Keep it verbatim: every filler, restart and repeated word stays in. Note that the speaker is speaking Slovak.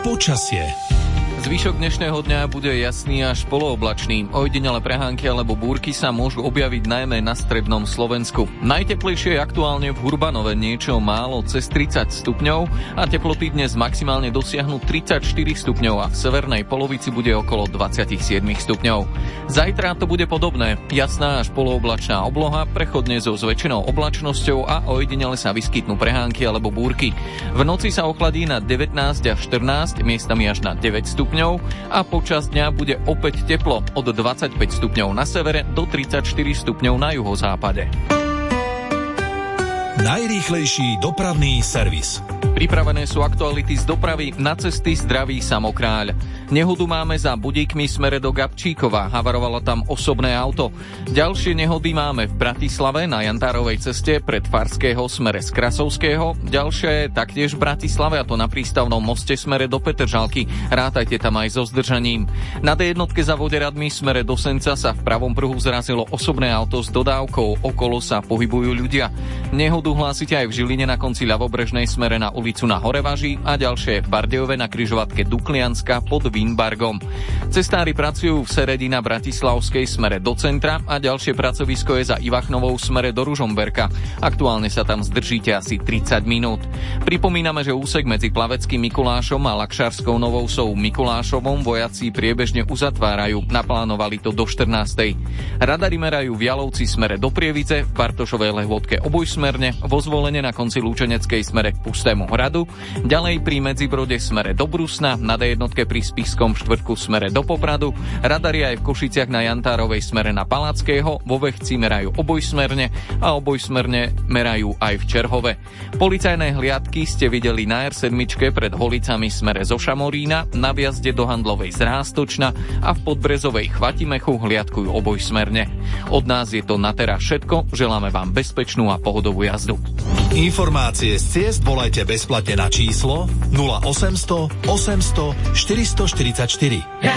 Počasie. Zvyšok dnešného dňa bude jasný až polooblačný. Ojedinele prehánky alebo búrky sa môžu objaviť najmä na strednom Slovensku. Najteplejšie je aktuálne v Hurbanove, niečo málo cez tridsať stupňov a teploty dnes maximálne dosiahnu tridsaťštyri stupňov a v severnej polovici bude okolo dvadsaťsedem stupňov. Zajtra to bude podobné. Jasná až polooblačná obloha, prechodne so zväčšenou oblačnosťou a ojedinele sa vyskytnú prehánky alebo búrky. V noci sa ochladí na devätnásť až štrnásť, miestami až na deväť stupňov a počas dňa bude opäť teplo od dvadsaťpäť stupňov na severe do tridsaťštyri stupňov na juhozápade. Najrýchlejší dopravný servis. Pripravené sú aktuality z dopravy na cesty Zdravý Samokráľ. Nehodu máme za Budíkmi smere do Gabčíkova, havarovalo tam osobné auto. Ďalšie nehody máme v Bratislave na Jantárovej ceste pred Farského smere z Krasovského. Ďalšie je taktiež v Bratislave, a to na prístavnom moste smere do Petržalky. Rátajte tam aj so zdržaním. Na dé jednotke za Voderadmi smere do Senca sa v pravom pruhu zrazilo osobné auto s dodávkou. Okolo sa pohybujú ľudia. Nehodu hlásite aj v Žiline na konci ľavobrežnej smere na ulicu na Horevaži a ďalšie v Bardejove na križovatke Duklianska pod Vínbargom. Cestári pracujú v Seredi na Bratislavskej smere do centra a ďalšie pracovisko je za Ivachnovou smere do Ružomberka. Aktuálne sa tam zdržíte asi tridsať minút. Pripomíname, že úsek medzi Plaveckým Mikulášom a Lakšarskou Novou Vsou Mikulášovom vojaci priebežne uzatvárajú. Naplánovali to do štrnástej. Radari merajú v Jalovci smere do Prievidze, v Bartošovej Lehôtke obojsmerne, vo Zvolene na konci Lúčeneckej smere k Pustému hradu, ďalej pri Medzibrode smere do Brusna, na dé jednotke pri Spišskom štvrtku smere do Popradu, radari aj v Košiciach na Jantárovej smere na Palackého, vo Vechci merajú obojsmerne a obojsmerne merajú aj v Čerhove. Policajné hliadky ste videli na er sedem pred Holicami smere zo Šamorína, na vjazde do Handlovej z Rástočna a v Podbrezovej Chvatimechu hliadkujú obojsmerne. Od nás je to na teraz všetko, želáme vám bezpečnú a pohodovú jazdu. Informácie z ciest volajte bezplatne na číslo nula osemsto osemsto štyristoštyridsaťštyri.